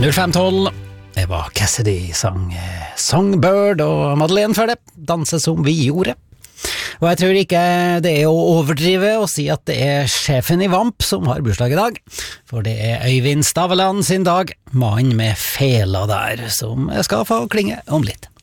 0512. Det var Cassidy sang Songbird, og Madeleine før det, Danse som vi gjorde. Og jeg tror ikke det er å overdrive å si at det er sjefen i Vamp som har bursdag i dag, for det er Øyvind Staveland sin dag, mannen med fela der, som skal få klinge om litt.